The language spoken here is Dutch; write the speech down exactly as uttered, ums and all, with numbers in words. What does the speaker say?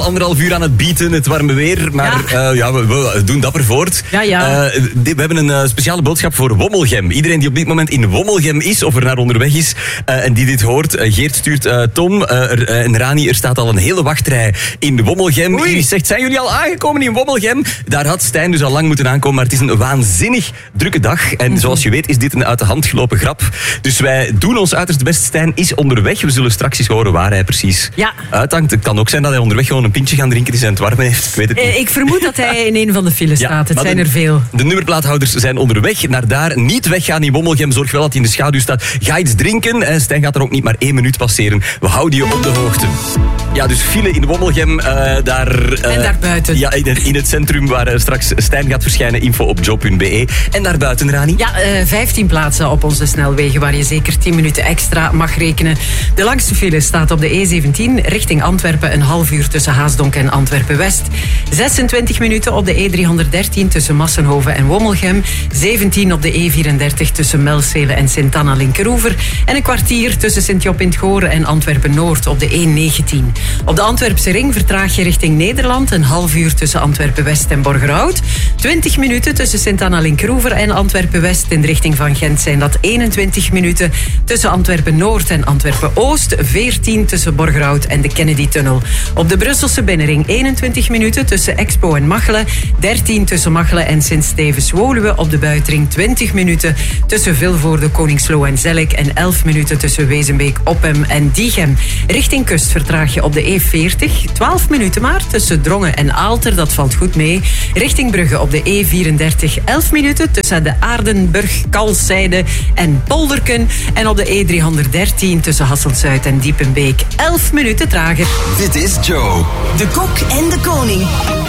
Anderhalf uur aan het bieten, het warme weer. Maar ja, uh, ja we, we doen dapper voort. Ja, ja. Uh, we hebben een uh, speciale boodschap voor Wommelgem. Iedereen die op dit moment in Wommelgem is of er naar onderweg is uh, en die dit hoort. Uh, Geert stuurt uh, Tom uh, er, uh, en Rani. Er staat al een hele wachtrij in Wommelgem. Oei. Iris zegt, zijn jullie al aangekomen in Wommelgem? Daar had Stijn dus al lang moeten aankomen. Maar het is een waanzinnig drukke dag. En zoals je weet is dit een uit de hand gelopen grap. Dus wij doen ons uiterst best. Stijn is onderweg. We zullen straks eens horen waar hij precies ja. uithangt. Het kan ook zijn dat hij onderweg gewoon een pintje gaan drinken die zijn het warm heeft. Ik weet het niet. Eh, ik vermoed dat hij in een van de files ja, staat. Het zijn de, er veel. De nummerplaathouders zijn onderweg naar daar. Niet weggaan in Wommelgem. Zorg wel dat hij in de schaduw staat. Ga iets drinken. Eh, Stijn gaat er ook niet maar één minuut passeren. We houden je op de hoogte. Ja, dus file in Wommelgem. Uh, daar, uh, en daarbuiten. Ja, in, in het centrum waar uh, straks Stijn gaat verschijnen. Info op job punt be. En daarbuiten, Rani? Ja, uh, vijftien plaatsen op onze snelwegen waar je zeker tien minuten extra mag rekenen. De langste file staat op de E zeventien richting Antwerpen. Een half uur tussen Haasdonk en Antwerpen-West. zesentwintig minuten op de E driehonderddertien tussen Massenhoven en Wommelgem. zeventien op de E vierendertig tussen Melzele en Sint-Anna-Linkeroever. En een kwartier tussen Sint-Job in het Goren en Antwerpen-Noord op de E negentien. Op de Antwerpse ring vertraag je richting Nederland. Een half uur tussen Antwerpen-West en Borgerhout. twintig minuten tussen Sint-Anna-Linkeroever en Antwerpen-West. In de richting van Gent zijn dat eenentwintig minuten tussen Antwerpen-Noord en Antwerpen-Oost. veertien tussen Borgerhout en de Kennedy-tunnel. Op de Brusselse binnenring eenentwintig minuten tussen Expo en Machelen. dertien tussen Machelen en Sint-Stevens-Woluwe. Op de buitenring twintig minuten tussen Vilvoorde, Koningslo en Zellik. En elf minuten tussen Wezenbeek, Oppem en Diegem. Richting kust vertraag je op de E veertig. twaalf minuten maar tussen Drongen en Aalter. Dat valt goed mee. Richting Brugge op de E vierendertig. elf minuten tussen de Aardenburg, Kalszijde en Polderken. En op de E driehonderddertien tussen Hasselt-Zuid en Diepenbeek. elf minuten trager. Dit is Joe. De Kok en de Koning.